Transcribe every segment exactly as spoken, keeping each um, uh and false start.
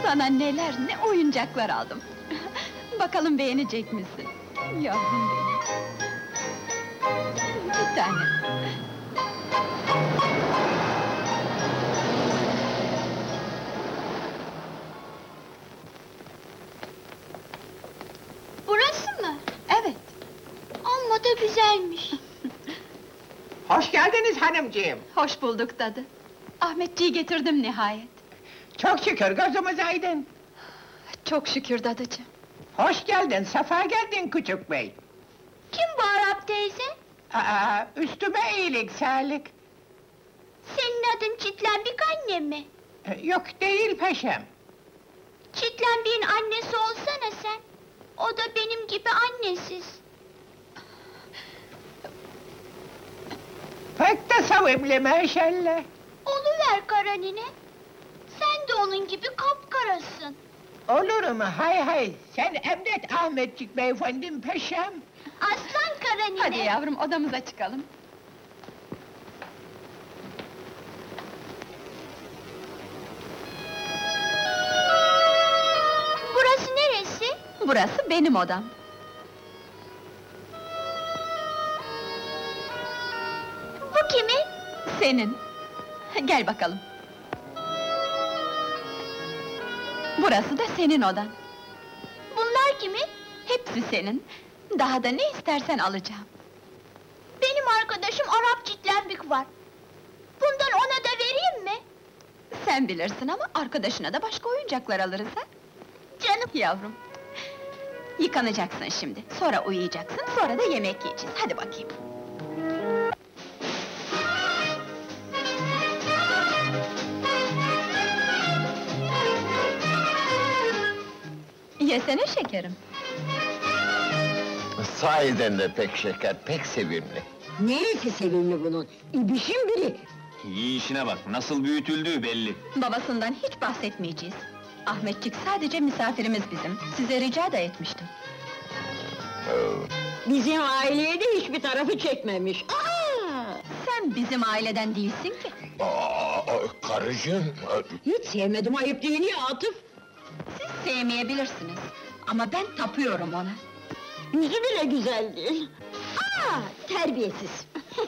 Sana neler, ne oyuncaklar aldım! Bakalım beğenecek misin? Yavrum benim! Bir tane! Burası mı? Evet! Amma da güzelmiş. Hoş geldiniz hanımcığım. Hoş bulduk dadı! Ahmetciği getirdim nihayet! Çok şükür gözümüz aydın. Çok şükür dadıcığım! Hoş geldin, sefa geldin küçük bey. Kim bu Arap teyze? Aa, üstüme iyilik, sağlık. Senin adın Çitlenbik anne mi? Ee, Yok değil paşam. Çitlenbik'in annesi olsana sen. O da benim gibi annesiz. Pek de sevimli maşallah. Oluver kara nine. Sen de onun gibi kapkarasın. Olur mu, hay hay. Sen emret Ahmetcik beyefendim paşam. Aslan kara nine. Hadi yavrum, odamıza çıkalım! Burası neresi? Burası benim odam! Bu kimin? Senin! Gel bakalım! Burası da senin odan! Bunlar kimin? Hepsi senin! Daha da ne istersen alacağım! Benim arkadaşım Arap Çitlenbik var. Bundan ona da vereyim mi? Sen bilirsin ama arkadaşına da başka oyuncaklar alırız ha! Canım! Yavrum! Yıkanacaksın şimdi, sonra uyuyacaksın, sonra da yemek yiyeceğiz, hadi bakayım! Yesene şekerim! Sahiden de pek şeker, pek sevimli. Neresi sevimli bunun? İbişin biri! Yiyişine bak, nasıl büyütüldüğü belli. Babasından hiç bahsetmeyeceğiz! Ahmetçik sadece misafirimiz bizim, size rica da etmiştim. Bizim aileye de hiçbir tarafı çekmemiş. Aa! Sen bizim aileden değilsin ki! Aa, karıcığım! Hiç sevmedim, ayıp değil ya Atıf! Siz sevmeyebilirsiniz, ama ben tapıyorum ona! Yüzü bile güzel değil! Aa, terbiyesiz!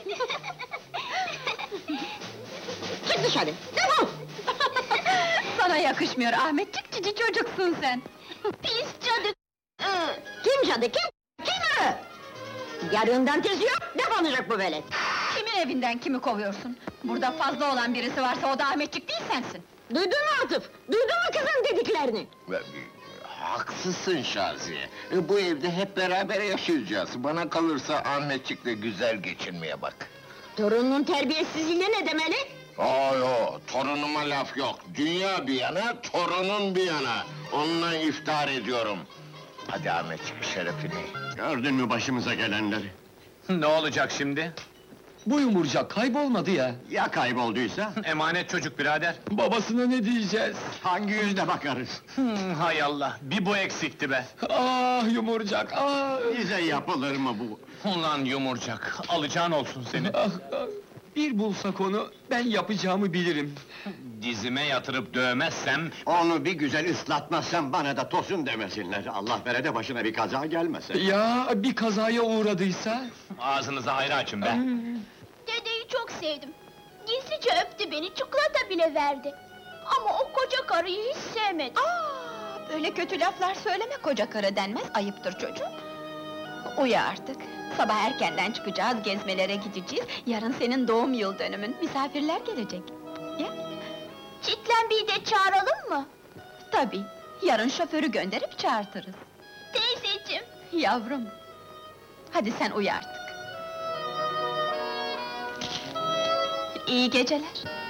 Çık dışarı, defol! Sana yakışmıyor Ahmetçik, cici çocuksun sen! Pis cadı! Kim cadı, kim? Kim o? Yarından tezi yok, defolacak bu velet! Kimin evinden kimi kovuyorsun? Burada fazla olan birisi varsa o da Ahmetçik değil sensin! Duydun mu Atıf? Duydun mu kızın dediklerini? Haksızsın Şaziye. E, Bu evde hep beraber yaşayacağız. Bana kalırsa Ahmetçik'le güzel geçinmeye bak. Torununun terbiyesizliğine ne demeli? Aa yo, torunuma laf yok. Dünya bir yana, torunun bir yana. Onunla iftihar ediyorum. Hadi Ahmetçik, şerefine. Gördün mü başımıza gelenleri? Ne olacak şimdi? Bu yumurcak kaybolmadı ya. Ya kaybolduysa? Emanet çocuk birader. Babasına ne diyeceğiz? Hangi yüzle bakarız? hay Allah, bir bu eksikti be! Ah yumurcak, ah! Bize yapılır mı bu? Ulan yumurcak, alacağın olsun seni! Ah, ah! Bir bulsak onu, ben yapacağımı bilirim. Dizime yatırıp dövmezsem... Onu bir güzel ıslatmazsam bana da tosun demesinler. Allah vere de başına bir kaza gelmesin. Ya bir kazaya uğradıysa? Ağzınızı hayra açın be! Dedeyi çok sevdim. Gizlice öptü beni, çikolata bile verdi. Ama o koca karıyı hiç sevmedim. Aa, böyle kötü laflar söyleme, koca karı denmez, ayıptır çocuğum! Uyu artık! Sabah erkenden çıkacağız, gezmelere gideceğiz, yarın senin doğum yıl dönümün, misafirler gelecek! Ya? Çitlenbik'i de çağıralım mı? Tabii, yarın şoförü gönderip çağırtırız! Teyzeciğim! Yavrum! Hadi sen uyu artık! İyi geceler!